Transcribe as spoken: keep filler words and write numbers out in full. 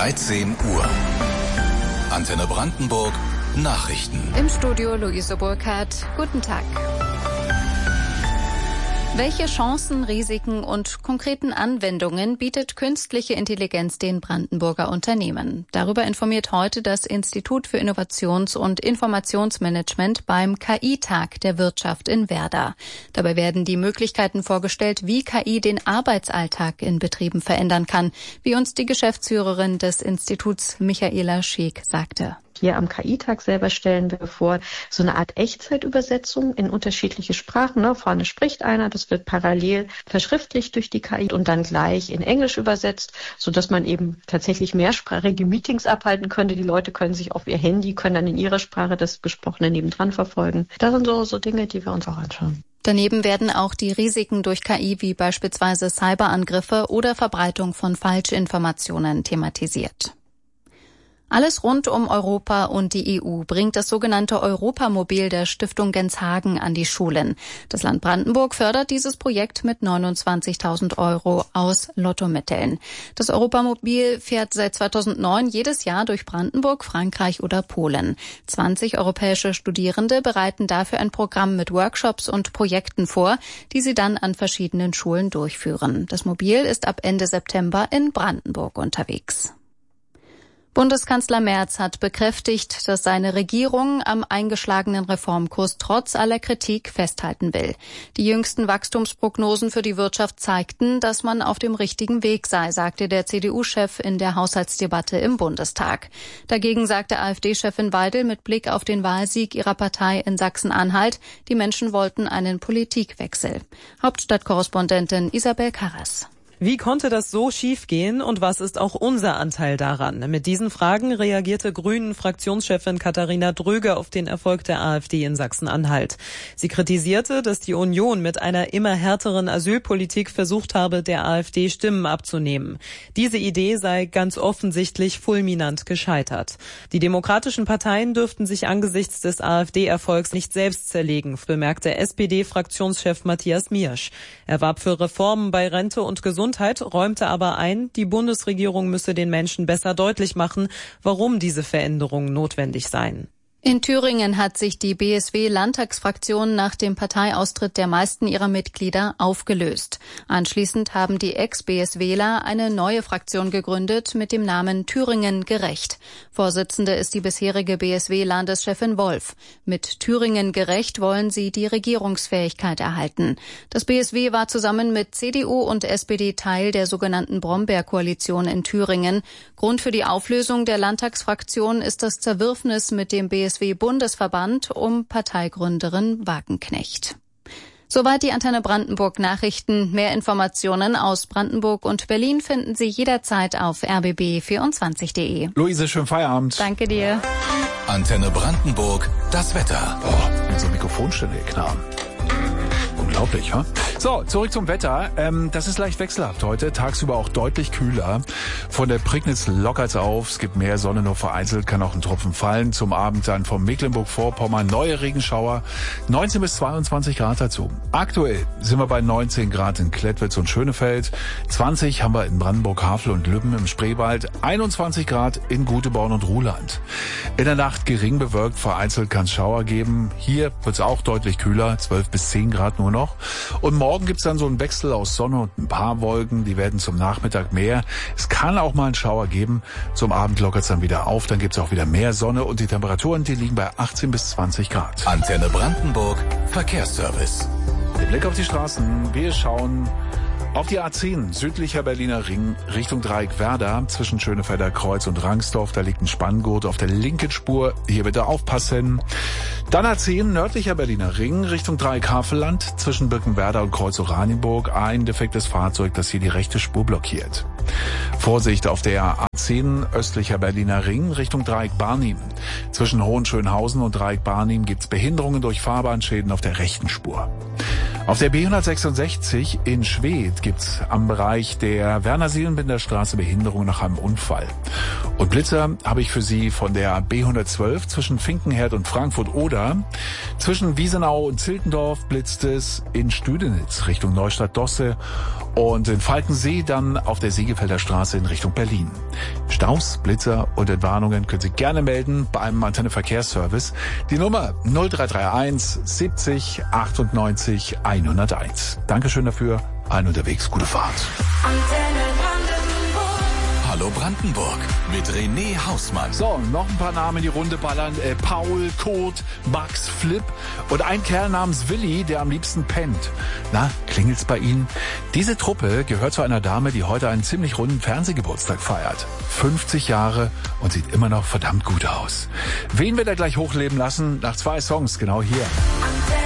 dreizehn Uhr. Antenne Brandenburg, Nachrichten. Im Studio Luise Burkhardt. Guten Tag. Welche Chancen, Risiken und konkreten Anwendungen bietet künstliche Intelligenz den Brandenburger Unternehmen? Darüber informiert heute das Institut für Innovations- und Informationsmanagement beim K I-Tag der Wirtschaft in Werder. Dabei werden die Möglichkeiten vorgestellt, wie K I den Arbeitsalltag in Betrieben verändern kann, wie uns die Geschäftsführerin des Instituts Michaela Scheek sagte. Hier am K I-Tag selber stellen wir vor, so eine Art Echtzeitübersetzung in unterschiedliche Sprachen. Ne? Vorne spricht einer, das wird parallel verschriftlicht durch die K I und dann gleich in Englisch übersetzt, sodass man eben tatsächlich mehrsprachige Meetings abhalten könnte. Die Leute können sich auf ihr Handy, können dann in ihrer Sprache das Gesprochene nebendran verfolgen. Das sind so, so Dinge, die wir uns auch anschauen. Daneben werden auch die Risiken durch K I wie beispielsweise Cyberangriffe oder Verbreitung von Falschinformationen thematisiert. Alles rund um Europa und die E U bringt das sogenannte Europamobil der Stiftung Genshagen an die Schulen. Das Land Brandenburg fördert dieses Projekt mit neunundzwanzigtausend Euro aus Lottomitteln. Das Europamobil fährt seit zweitausendneun jedes Jahr durch Brandenburg, Frankreich oder Polen. zwanzig europäische Studierende bereiten dafür ein Programm mit Workshops und Projekten vor, die sie dann an verschiedenen Schulen durchführen. Das Mobil ist ab Ende September in Brandenburg unterwegs. Bundeskanzler Merz hat bekräftigt, dass seine Regierung am eingeschlagenen Reformkurs trotz aller Kritik festhalten will. Die jüngsten Wachstumsprognosen für die Wirtschaft zeigten, dass man auf dem richtigen Weg sei, sagte der C D U-Chef in der Haushaltsdebatte im Bundestag. Dagegen sagte AfD-Chefin Weidel mit Blick auf den Wahlsieg ihrer Partei in Sachsen-Anhalt, die Menschen wollten einen Politikwechsel. Hauptstadtkorrespondentin Isabel Karras. Wie konnte das so schiefgehen und was ist auch unser Anteil daran? Mit diesen Fragen reagierte Grünen-Fraktionschefin Katharina Dröge auf den Erfolg der AfD in Sachsen-Anhalt. Sie kritisierte, dass die Union mit einer immer härteren Asylpolitik versucht habe, der AfD Stimmen abzunehmen. Diese Idee sei ganz offensichtlich fulminant gescheitert. Die demokratischen Parteien dürften sich angesichts des AfD-Erfolgs nicht selbst zerlegen, bemerkte S P D-Fraktionschef Matthias Miersch. Er warb für Reformen bei Rente und Gesundheit, räumte aber ein, die Bundesregierung müsse den Menschen besser deutlich machen, warum diese Veränderungen notwendig seien. In Thüringen hat sich die B S W-Landtagsfraktion nach dem Parteiaustritt der meisten ihrer Mitglieder aufgelöst. Anschließend haben die Ex-B S Wler eine neue Fraktion gegründet mit dem Namen Thüringen gerecht. Vorsitzende ist die bisherige B S W-Landeschefin Wolf. Mit Thüringen gerecht wollen sie die Regierungsfähigkeit erhalten. Das B S W war zusammen mit C D U und S P D Teil der sogenannten Brombeer-Koalition in Thüringen. Grund für die Auflösung der Landtagsfraktion ist das Zerwürfnis mit dem B S W-Bundesverband um Parteigründerin Wagenknecht. Soweit die Antenne Brandenburg Nachrichten. Mehr Informationen aus Brandenburg und Berlin finden Sie jederzeit auf r b b vierundzwanzig punkt de. Luise, schönen Feierabend. Danke dir. Antenne Brandenburg, das Wetter. Boah, unsere Mikrofonstände knappen. Unglaublich, ha? So, zurück zum Wetter. Ähm, das ist leicht wechselhaft heute. Tagsüber auch deutlich kühler. Von der Prignitz lockert's auf. Es gibt mehr Sonne, nur vereinzelt kann auch ein Tropfen fallen. Zum Abend dann vom Mecklenburg-Vorpommern neue Regenschauer. neunzehn bis zweiundzwanzig Grad dazu. Aktuell sind wir bei neunzehn Grad in Klettwitz und Schönefeld. zwanzig haben wir in Brandenburg, Havel und Lübben im Spreewald. einundzwanzig Grad in Guteborn und Ruhland. In der Nacht gering bewölkt. Vereinzelt kann es Schauer geben. Hier wird's auch deutlich kühler. zwölf bis zehn Grad nur noch. Und morgen gibt's dann so einen Wechsel aus Sonne und ein paar Wolken. Die werden zum Nachmittag mehr. Es kann auch mal einen Schauer geben. Zum Abend lockert's dann wieder auf. Dann gibt's auch wieder mehr Sonne. Und die Temperaturen, die liegen bei achtzehn bis zwanzig Grad. Antenne Brandenburg, Verkehrsservice. Der Blick auf die Straßen. Wir schauen auf die A zehn, südlicher Berliner Ring, Richtung Dreieck Werder, zwischen Schönefelder Kreuz und Rangsdorf. Da liegt ein Spanngurt auf der linken Spur. Hier bitte aufpassen. Dann A zehn, nördlicher Berliner Ring, Richtung Dreieck Havelland, zwischen Birkenwerder und Kreuz Oranienburg. Ein defektes Fahrzeug, das hier die rechte Spur blockiert. Vorsicht auf der A zehn, östlicher Berliner Ring, Richtung Dreieck Barnim. Zwischen Hohenschönhausen und Dreieck Barnim gibt's Behinderungen durch Fahrbahnschäden auf der rechten Spur. Auf der B hundertsechsundsechzig in Schwedt gibt's am Bereich der Werner-Seelenbinder-Straße Behinderungen nach einem Unfall. Und Blitzer habe ich für Sie von der B hundertzwölf zwischen Finkenherd und Frankfurt-Oder. Zwischen Wiesenau und Ziltendorf blitzt es in Stüdenitz Richtung Neustadt-Dosse. Und in Falkensee dann auf der Segefelder Straße in Richtung Berlin. Staus, Blitzer und Entwarnungen können Sie gerne melden bei einem Antenne Verkehrsservice. Die Nummer null drei drei eins siebzig achtundneunzig hunderteins. Dankeschön dafür. Ein unterwegs, gute Fahrt. Hallo Brandenburg mit René Hausmann. So, noch ein paar Namen in die Runde ballern. Äh, Paul, Kurt, Max, Flip und ein Kerl namens Willi, der am liebsten pennt. Na, klingelt's bei Ihnen? Diese Truppe gehört zu einer Dame, die heute einen ziemlich runden Fernsehgeburtstag feiert. fünfzig Jahre und sieht immer noch verdammt gut aus. Wen wir da gleich hochleben lassen? Nach zwei Songs, genau hier.